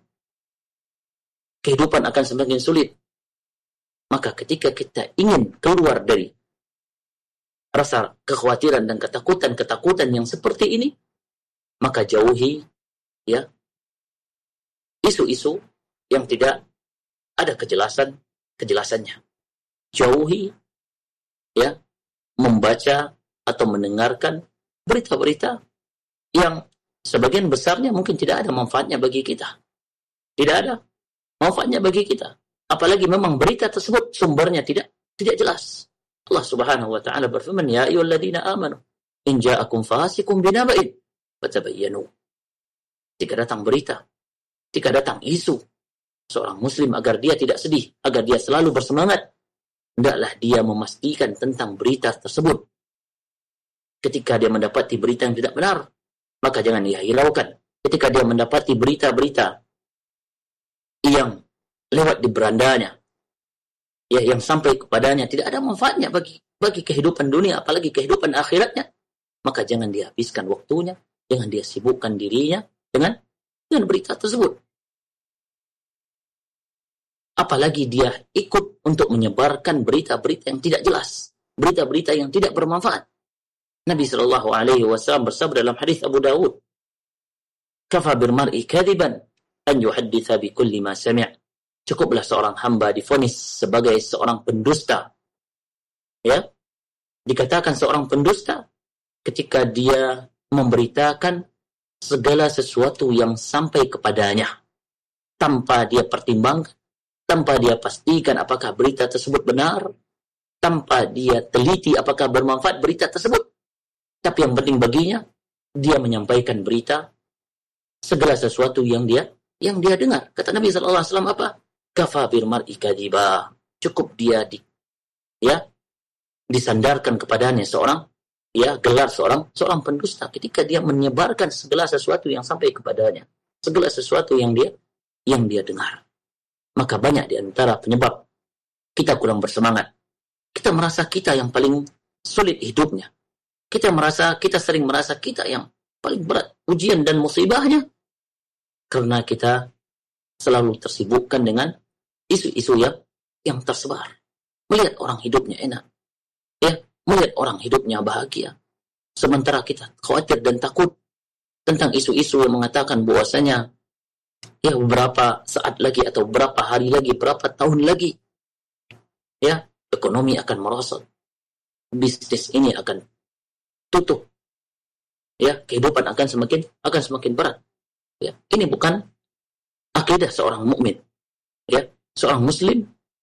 kehidupan akan semakin sulit. Maka ketika kita ingin keluar dari rasa kekhawatiran dan ketakutan-ketakutan yang seperti ini, maka jauhi, ya, isu-isu yang tidak ada kejelasan kejelasannya. Jauhi, ya, membaca atau mendengarkan berita-berita yang sebagian besarnya mungkin tidak ada manfaatnya bagi kita. Tidak ada manfaatnya bagi kita. Apalagi memang berita tersebut sumbernya tidak tidak jelas. Allah Subhanahu wa taala berfirman, "Ya ayyuhalladzina amanu, in ja'akum fasiqun binaba'in fatabayyanu." Jika datang berita, jika datang isu, seorang muslim agar dia tidak sedih, agar dia selalu bersemangat, hendaklah dia memastikan tentang berita tersebut. Ketika dia mendapati berita yang tidak benar, maka jangan dia hiraukan. Ketika dia mendapati berita-berita yang lewat di berandanya, ya, yang sampai kepadanya tidak ada manfaatnya bagi bagi kehidupan dunia, apalagi kehidupan akhiratnya, maka jangan dia habiskan waktunya, jangan dia sibukkan dirinya dengan dengan berita tersebut. Apalagi dia ikut untuk menyebarkan berita-berita yang tidak jelas, berita-berita yang tidak bermanfaat. Nabi sallallahu alaihi wasallam bersabda dalam hadis Abu Dawud, "Kafa bil mar'i kadiban an yuhadditha bi kulli ma sami'." Cukuplah seorang hamba divonis sebagai seorang pendusta, ya, dikatakan seorang pendusta ketika dia memberitakan segala sesuatu yang sampai kepadanya tanpa dia pertimbangkan, tanpa dia pastikan apakah berita tersebut benar, tanpa dia teliti apakah bermanfaat berita tersebut. Tapi yang penting baginya, dia menyampaikan berita segala sesuatu yang dia yang dia dengar. Kata Nabi sallallahu alaihi wasallam apa? Kafa bil mar'i kadiba. Cukup dia di, ya, disandarkan kepadanya seorang, ya, gelar seorang seorang pendusta ketika dia menyebarkan segala sesuatu yang sampai kepadanya, segala sesuatu yang dia yang dia dengar. Maka banyak di antara penyebab kita kurang bersemangat. Kita merasa kita yang paling sulit hidupnya. Kita merasa kita sering merasa kita yang paling berat ujian dan musibahnya karena kita selalu tersibukkan dengan isu-isu yang yang tersebar. Melihat orang hidupnya enak, ya, melihat orang hidupnya bahagia, sementara kita khawatir dan takut tentang isu-isu yang mengatakan bahwasanya, ya, beberapa saat lagi atau beberapa hari lagi, berapa tahun lagi, ya, ekonomi akan merosot, bisnis ini akan tutup, ya, kehidupan akan semakin akan semakin berat. Ya, ini bukan akidah seorang mukmin, ya, seorang muslim,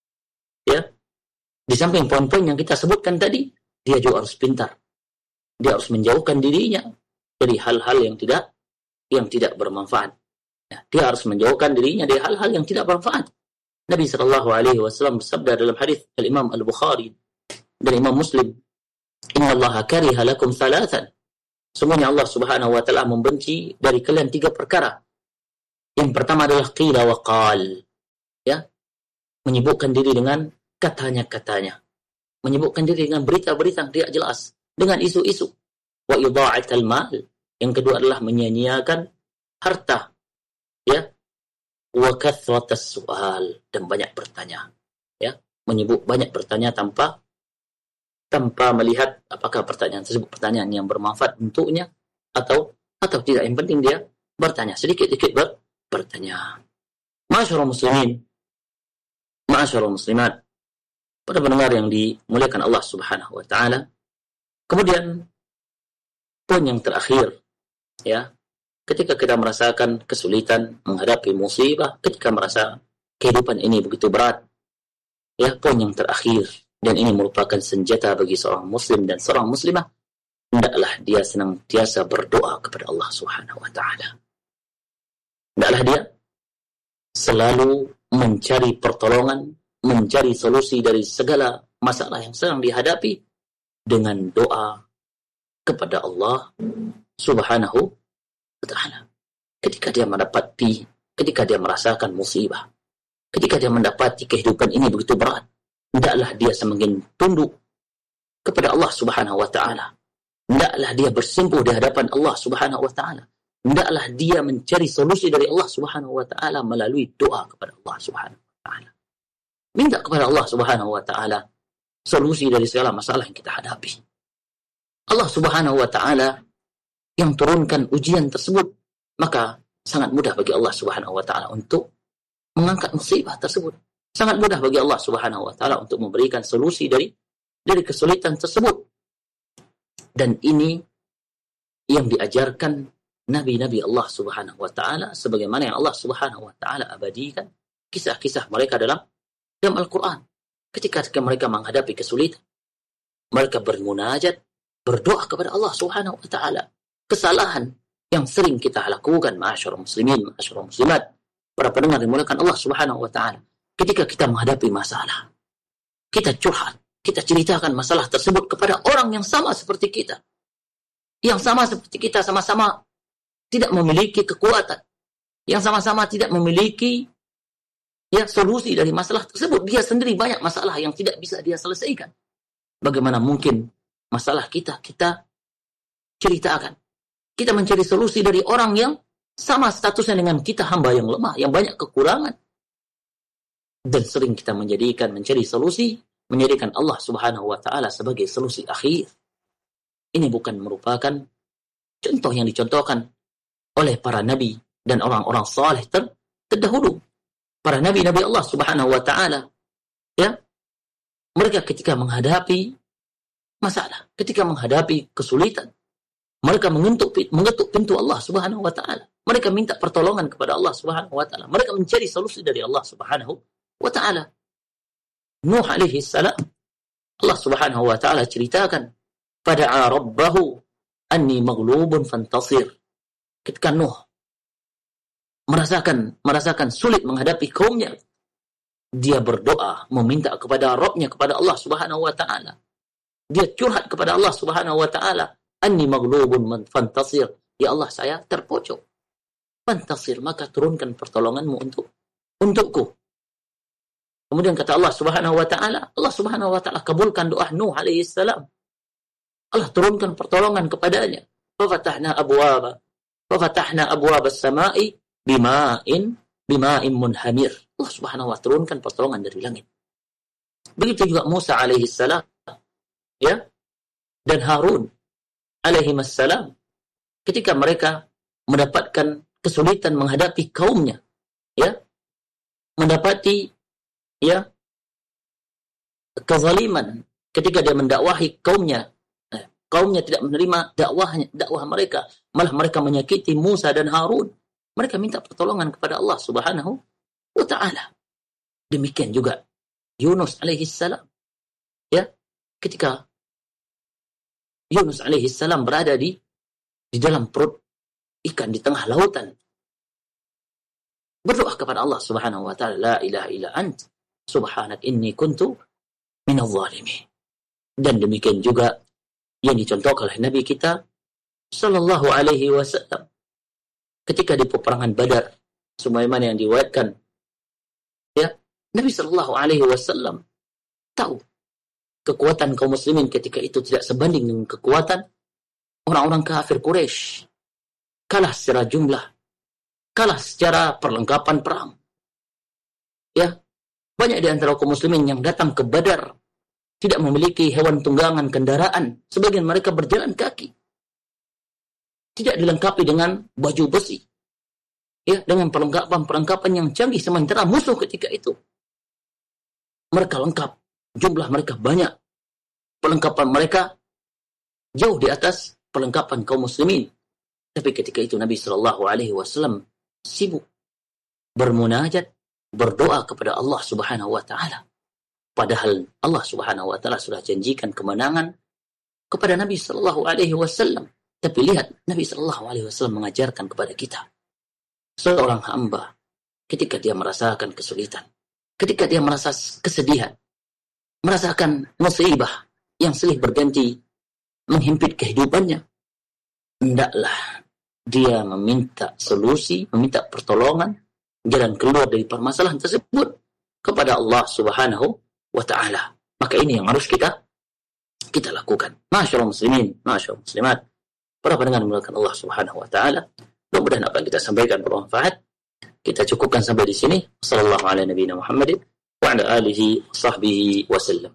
ya. Di samping poin-poin yang kita sebutkan tadi, dia juga harus pintar. Dia harus menjauhkan dirinya dari hal-hal yang tidak yang tidak bermanfaat. Ya, dia harus menjauhkan dirinya dari hal-hal yang tidak bermanfaat. Nabi sallallahu alaihi wasallam bersabda dalam hadis Al-Imam Al-Bukhari dan Imam Muslim, "Inna Allaha kariha lakum thalathan Semuanya Allah Subhanahu wa taala membenci dari kalian tiga perkara. Yang pertama adalah qila wa qal. Ya. Menyibukkan diri dengan katanya-katanya. Menyibukkan diri dengan berita-berita yang tidak jelas, dengan isu-isu. Wa idha'atal mal. Yang kedua adalah menyia-nyiakan harta. Ya. Wa kathratas su'al, dan banyak bertanya. Ya. Menyibuk banyak bertanya tanpa tanpa melihat apakah pertanyaan tersebut pertanyaan yang bermanfaat untuknya atau atau tidak. Yang penting dia bertanya, sedikit-sedikit ber, bertanya. Ma'asyiral muslimin, ma'asyiral muslimat, para pendengar yang dimuliakan Allah Subhanahu wa taala. Kemudian poin yang terakhir, ya, ketika kita merasakan kesulitan menghadapi musibah, ketika merasa kehidupan ini begitu berat, ya, poin yang terakhir, dan ini merupakan senjata bagi seorang muslim dan seorang muslimah, hendaklah dia senantiasa berdoa kepada Allah Subhanahu wa taala. Hendaklah dia selalu mencari pertolongan, mencari solusi dari segala masalah yang sedang dihadapi dengan doa kepada Allah Subhanahu wa taala. Ketika dia mendapati, ketika dia merasakan musibah, ketika dia mendapati kehidupan ini begitu berat, hendaklah dia semakin tunduk kepada Allah Subhanahu wa taala. Hendaklah dia bersimpuh di hadapan Allah Subhanahu wa taala. Hendaklah dia mencari solusi dari Allah Subhanahu wa taala melalui doa kepada Allah Subhanahu wa taala. Minta kepada Allah Subhanahu wa taala solusi dari segala masalah yang kita hadapi. Allah Subhanahu wa taala yang turunkan ujian tersebut, maka sangat mudah bagi Allah Subhanahu wa taala untuk mengangkat musibah tersebut. Sangat mudah bagi Allah Subhanahu wa taala untuk memberikan solusi dari dari kesulitan tersebut. Dan ini yang diajarkan nabi-nabi Allah Subhanahu wa taala, sebagaimana yang Allah Subhanahu wa taala abadikan kisah-kisah mereka dalam dalam Al-Qur'an. Ketika mereka menghadapi kesulitan, mereka bermunajat, berdoa kepada Allah Subhanahu wa taala. Kesalahan yang sering kita lakukan, ma'asyiral muslimin, ma'asyiral muslimat, para pendengar dimuliakan Allah Subhanahu wa taala. Ketika kita menghadapi masalah, kita curhat, kita ceritakan masalah tersebut kepada orang yang sama seperti kita. Yang sama seperti kita, sama-sama tidak memiliki kekuatan. Yang sama-sama tidak memiliki ya solusi dari masalah tersebut. Dia sendiri banyak masalah yang tidak bisa dia selesaikan. Bagaimana mungkin masalah kita, kita ceritakan. Kita mencari solusi dari orang yang sama statusnya dengan kita, hamba yang lemah, yang banyak kekurangan. Dan sering kita menjadikan, mencari solusi, menjadikan Allah Subhanahu wa taala sebagai solusi akhir. Ini bukan merupakan contoh yang dicontohkan oleh para nabi dan orang-orang saleh ter terdahulu. Para nabi-nabi Allah Subhanahu wa taala, ya, mereka ketika menghadapi masalah, ketika menghadapi kesulitan, mereka mengetuk mengetuk pintu Allah Subhanahu wa taala. Mereka minta pertolongan kepada Allah Subhanahu wa taala. Mereka mencari solusi dari Allah Subhanahu wa ta'ala. Nuh alaihi salam, Allah Subhanahu wa ta'ala ceritakan, fada'a rabbahu anni maghlubun fantasir. Ketika Nuh merasakan merasakan sulit menghadapi kaumnya, dia berdoa meminta kepada Rabbnya, kepada Allah Subhanahu wa ta'ala. Dia curhat kepada Allah Subhanahu wa ta'ala, anni maghlubun fantasir. Ya Allah, saya terpojok. Fantasir, maka turunkan pertolonganmu untuk untukku. Kemudian kata Allah Subhanahu wa taala, Allah Subhanahu wa taala kabulkan doa Nuh alaihi salam. Allah turunkan pertolongan kepadanya. Fa fatahna abwaaba, fa fatahna abwaab as-samaa'i bima'in bima'in munhamir. Allah Subhanahu wa taala turunkan pertolongan dari langit. Begitu juga Musa alaihi salam, ya, dan Harun alaihi salam, ketika mereka mendapatkan kesulitan menghadapi kaumnya, ya, mendapati ya kezaliman ketika dia mendakwahi kaumnya, eh, kaumnya tidak menerima dakwahnya, dakwah mereka, malah mereka menyakiti Musa dan Harun. Mereka minta pertolongan kepada Allah Subhanahu wa taala. Demikian juga Yunus alaihi salam, ya, ketika Yunus alaihi salam berada di di dalam perut ikan di tengah lautan, berdoa kepada Allah Subhanahu wa taala, la ilaha illa ant subhanak inni kuntu minadh dhalimin. Dan demikian juga yang dicontohkan oleh Nabi kita Sallallahu alaihi wasallam ketika di peperangan Badar, sebagaimana yang diriwayatkan, ya, Nabi Sallallahu alaihi wasallam tahu kekuatan kaum muslimin ketika itu tidak sebanding dengan kekuatan orang-orang kafir Quraisy. Kalah secara jumlah, kalah secara perlengkapan perang. Ya, banyak di antara kaum muslimin yang datang ke Badar tidak memiliki hewan tunggangan kendaraan, sebagian mereka berjalan kaki. Tidak dilengkapi dengan baju besi. Ya, dengan perlengkapan-perlengkapan yang canggih, sementara musuh ketika itu mereka lengkap, jumlah mereka banyak, perlengkapan mereka jauh di atas perlengkapan kaum muslimin. Tapi ketika itu Nabi Shallallahu Alaihi Wasallam sibuk bermunajat, berdoa kepada Allah Subhanahu Wa Taala. Padahal Allah Subhanahu Wa Taala sudah janjikan kemenangan kepada Nabi Shallallahu Alaihi Wasallam. Tapi lihat, Nabi Shallallahu Alaihi Wasallam mengajarkan kepada kita, seorang hamba ketika dia merasakan kesulitan, ketika dia merasa kesedihan, merasakan musibah yang silih berganti menghimpit kehidupannya, hendaklah dia meminta solusi, meminta pertolongan, jalan keluar dari permasalahan tersebut kepada Allah Subhanahu wa Ta'ala. Maka ini yang harus kita kita lakukan. Masyaallah muslimin, masyaallah muslimat, para pendengar dimuliakan Allah Subhanahu wa Ta'ala. Mudah-mudahan apa yang kita sampaikan bermanfaat. Kita cukupkan sampai di sini. Sallallahu ala nabiyina Muhammadin wa ala alihi sahbihi wasallam.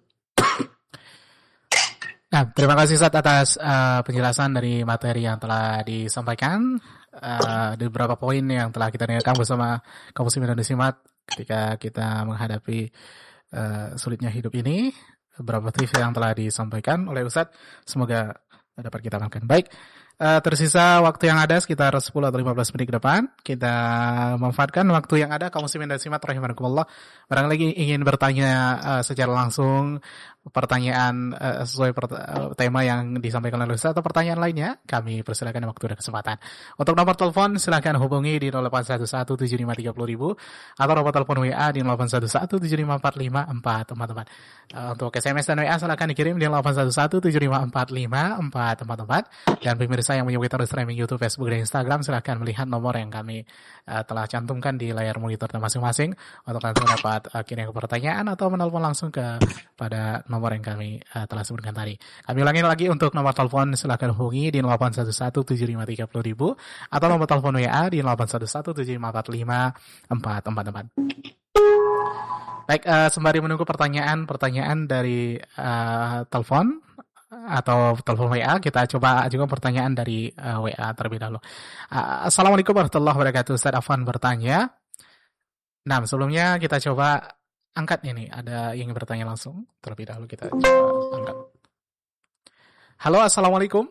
Nah, terima kasih Ustaz atas uh, penjelasan dari materi yang telah disampaikan, uh, di beberapa poin yang telah kita dengarkan bersama kaum muslimin dan muslimat ketika kita menghadapi uh, sulitnya hidup ini. Beberapa tips yang telah disampaikan oleh Ustaz, semoga dapat kita amalkan. Baik, uh, tersisa waktu yang ada sekitar sepuluh atau lima belas menit ke depan. Kita memanfaatkan waktu yang ada, kaum muslimin dan muslimat rahimakumullah. Barangkali ingin bertanya uh, secara langsung, pertanyaan uh, sesuai per- uh, tema yang disampaikan oleh Ustaz atau pertanyaan lainnya, kami persilakan waktu dan kesempatan. Untuk nomor telepon silakan hubungi di nol delapan satu satu tujuh lima tiga nol nol nol atau nomor telepon W A di nol delapan satu satu tujuh lima empat lima empat, teman-teman. Uh, untuk S M S dan W A silakan dikirim di nol delapan satu satu tujuh lima empat lima empat, teman-teman. Dan pemirsa yang menyukai terus streaming YouTube, Facebook, dan Instagram, silakan melihat nomor yang kami uh, telah cantumkan di layar monitor masing-masing untuk langsung dapat uh, kirim pertanyaan atau menelpon langsung ke pada nomor yang kami uh, telah sebutkan tadi. Kami ulangi lagi, untuk nomor telepon silakan hubungi di nol delapan satu satu tujuh lima tiga nol nol nol atau nomor telepon W A di nol delapan satu satu tujuh lima empat lima empat, teman-teman. Baik, uh, sembari menunggu pertanyaan-pertanyaan dari uh, telepon atau telepon W A, kita coba juga pertanyaan dari uh, W A terlebih dahulu. Uh, Assalamualaikum warahmatullahi wabarakatuh. Ustaz Afwan bertanya. Nah, sebelumnya kita coba angkat ini, ada yang bertanya langsung. Terlebih dahulu kita coba angkat. Halo, Assalamualaikum.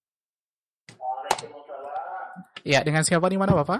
Waalaikumsalam. Ya, dengan siapa di mana Bapak?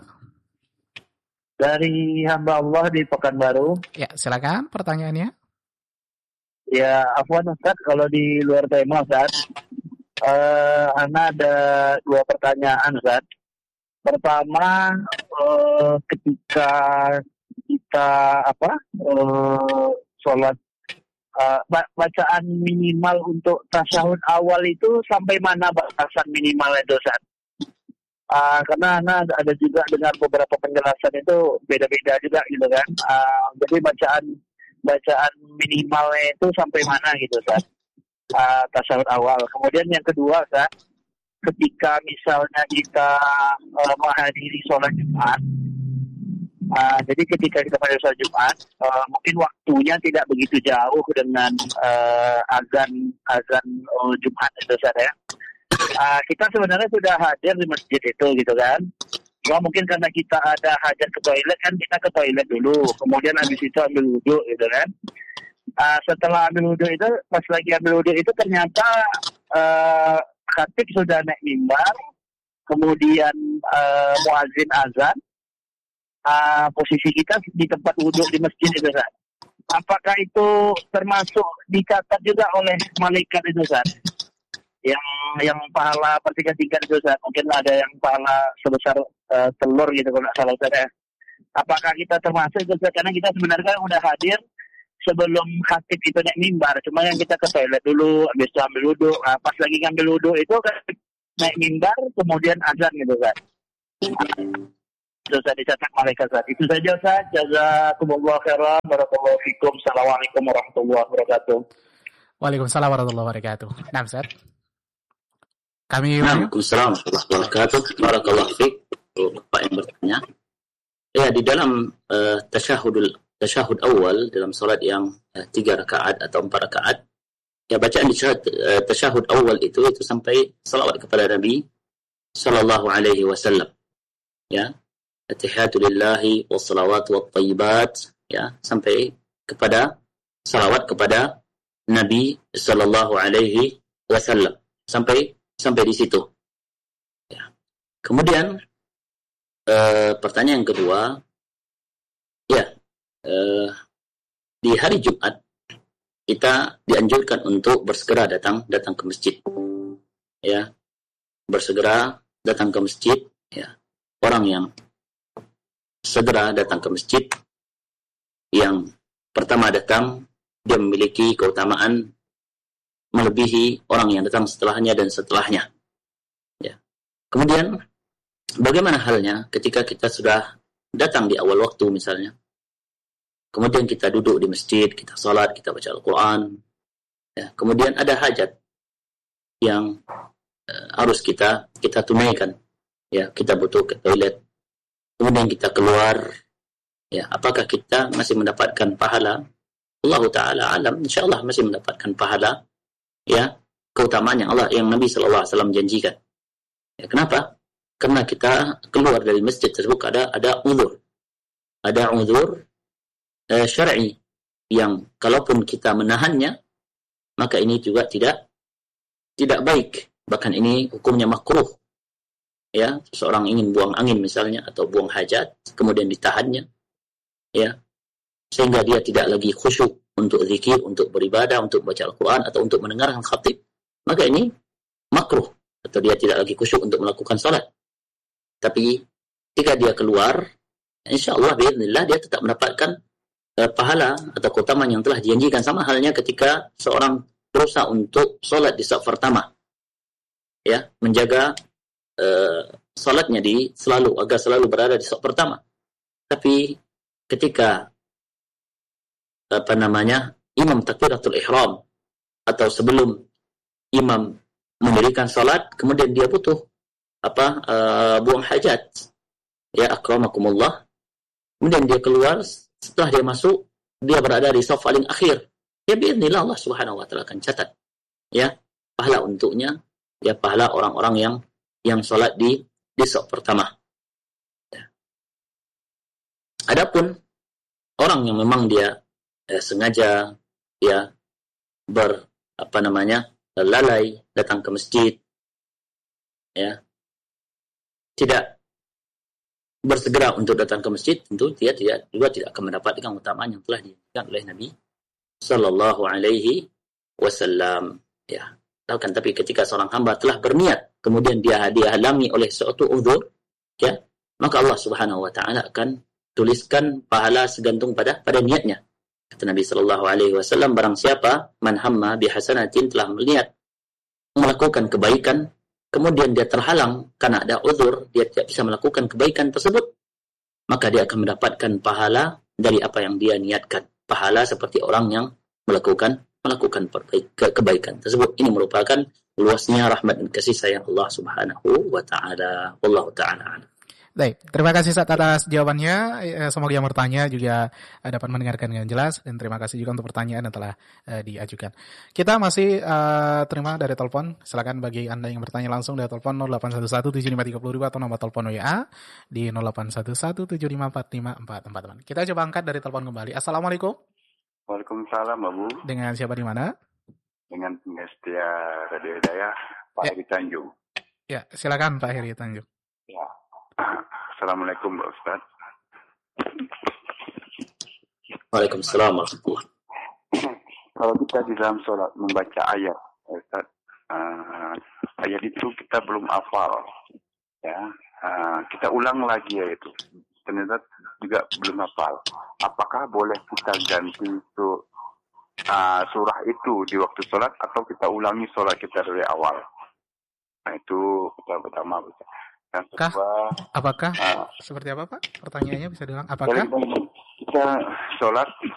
Dari hamba Allah di Pekanbaru. Ya, silakan pertanyaannya. Ya, Afwan Ustaz, kalau di luar tema Ustaz, uh, Ana ada dua pertanyaan Ustaz. Pertama, uh, ketika kita apa uh, sholat, uh, bacaan minimal untuk tasyahud awal itu sampai mana batasan minimal itu Ustaz? Uh, karena Ana ada juga dengar beberapa penjelasan itu beda-beda juga gitu kan. Uh, jadi bacaan bacaan minimalnya itu sampai mana gitu Ustaz, uh, tasyahud awal. Kemudian yang kedua Ustaz, ketika misalnya kita uh, menghadiri sholat Jumat, uh, jadi ketika kita menghadiri sholat Jumat, uh, mungkin waktunya tidak begitu jauh dengan uh, azan azan uh, Jumat itu Ustaz ya. Uh, kita sebenarnya sudah hadir di masjid itu gitu kan. Cuma mungkin karena kita ada hajat ke toilet kan, kita ke toilet dulu, kemudian habis itu ambil wudhu gitu kan. Uh, setelah ambil wudhu itu, pas lagi ambil wudhu itu ternyata uh, khatib sudah naik mimbar, kemudian uh, muazin azan, uh, posisi kita di tempat wudhu di masjid itu kan. Apakah itu termasuk dicatat juga oleh malaikat itu kan? Yang yang pahala bertingkat-tingkat itu Ustaz. Mungkin ada yang pahala sebesar uh, telur gitu kalau nggak salah Ustaz ya. Apakah kita termasuk itu Ustaz? Karena kita sebenarnya kan udah hadir sebelum khatib itu naik mimbar. Cuma yang kita ke toilet dulu, habis itu ambil wudhu. Nah, pas lagi ngambil wudhu itu kan naik mimbar, kemudian azan gitu Ustaz. Itu saya dicatat malaikat Ustaz. Itu saja Ustaz. Jazakumullah khairan. Barakallahu fikum. Assalamualaikum warahmatullahi wabarakatuh. Waalaikumsalam warahmatullahi wabarakatuh. Nah, Ustaz. Kami Waalaikumsalam warahmatullahi wabarakatuh. Barakallahu fik. Bapak yang bertanya. Ya, di dalam uh, tasyahudul tasyahud awal dalam salat yang uh, tiga rakaat atau empat rakaat, ya bacaan di uh, tasyahud awal itu itu sampai salawat kepada Nabi sallallahu alaihi wasallam. Ya. At-tahiyatu lillahi wassalawatu wattayyibat, ya, sampai kepada salawat kepada Nabi sallallahu alaihi wasallam. Sampai sampai di situ. Ya. Kemudian Uh, pertanyaan yang kedua, ya, uh, di hari Jumat kita dianjurkan untuk bersegera datang datang ke masjid, ya, bersegera datang ke masjid, ya. Orang yang segera datang ke masjid, yang pertama datang, dia memiliki keutamaan melebihi orang yang datang setelahnya dan setelahnya, ya. Kemudian bagaimana halnya ketika kita sudah datang di awal waktu misalnya, kemudian kita duduk di masjid, kita sholat, kita baca Al-Quran, ya, kemudian ada hajat yang uh, harus kita kita tunaikan, ya, kita butuh ke toilet, kemudian kita keluar, ya, apakah kita masih mendapatkan pahala? Allah Ta'ala alam, insyaAllah masih mendapatkan pahala, ya, keutamaan yang Allah yang Nabi Sallallahu Alaihi Wasallam janjikan. Ya, kenapa? Karena kita keluar dari masjid tersebut ada ada uzur, ada uzur eh, syar'i yang kalaupun kita menahannya, maka ini juga tidak tidak baik, bahkan ini hukumnya makruh. Ya, seorang ingin buang angin misalnya atau buang hajat, kemudian ditahannya, ya, sehingga dia tidak lagi khusyuk untuk zikir, untuk beribadah, untuk baca Al-Quran atau untuk mendengarkan khatib, maka ini makruh, atau dia tidak lagi khusyuk untuk melakukan salat. Tapi jika dia keluar, insya-Allah biiznillah dia tetap mendapatkan uh, pahala atau keutamaan yang telah dijanjikan, sama halnya ketika seorang berusaha untuk salat di saf pertama, ya, menjaga uh, salatnya di selalu agar selalu berada di saf pertama. Tapi ketika apa namanya imam takbiratul ihram atau sebelum imam mendirikan salat, kemudian dia butuh apa uh, buang hajat, ya, akramakumullah, kemudian dia keluar, setelah dia masuk dia berada di saf paling akhir, ya biiznillah Allah Subhanahu wa taala akan catat, ya, pahala untuknya, ya, pahala orang-orang yang yang salat di di saf pertama, ya. Adapun orang yang memang dia eh, sengaja, ya, ber apa namanya lalai datang ke masjid, ya, tidak bersegera untuk datang ke masjid, tentu dia tidak juga tidak akan mendapatkan keutamaan yang telah diberikan oleh Nabi sallallahu alaihi wasallam, ya. Kan, tapi ketika seorang hamba telah berniat, kemudian dia dihalangi oleh suatu uzur, ya, maka Allah Subhanahu wa taala akan tuliskan pahala segantung pada pada niatnya. Kata Nabi sallallahu alaihi wasallam, barang siapa man hamma bi hasanatin, telah melihat melakukan kebaikan, kemudian dia terhalang karena ada uzur, dia tidak bisa melakukan kebaikan tersebut, maka dia akan mendapatkan pahala dari apa yang dia niatkan. Pahala seperti orang yang melakukan melakukan perbaik, ke, kebaikan tersebut. Ini merupakan luasnya rahmat dan kasih sayang Allah Subhanahu wa taala. Wallahu taala. Baik, terima kasih Ustaz atas jawabannya. Semoga yang bertanya juga dapat mendengarkan dengan jelas, dan terima kasih juga untuk pertanyaan yang telah uh, diajukan. Kita masih uh, terima dari telepon. Silakan bagi Anda yang bertanya langsung dari telepon nol delapan satu satu tujuh lima tiga nol atau nomor telepon W A di nol delapan satu satu tujuh lima empat lima empat empat. Teman. Kita coba angkat dari telepon kembali. Assalamualaikum. Waalaikumsalam, Abu. Dengan siapa di mana? Dengan penyedia Radio Hidayah, Pak ya. Heri Tanjung. Ya, silakan Pak Heri Tanjung. Ya. Assalamualaikum, Pak Ustaz. Waalaikumsalam warahmatullahi. Kalau kita di dalam sholat membaca ayat, Ustaz, uh, ayat itu kita belum hafal, ya, uh, kita ulang lagi ya itu, ternyata juga belum hafal. Apakah boleh kita ganti itu uh, surah itu di waktu sholat, atau kita ulangi sholat kita dari awal? Nah, itu kita pertama. Yang Kah? kedua, Apakah? ah, Seperti apa Pak? Pertanyaannya bisa diulang. jadi Apakah? kita sholat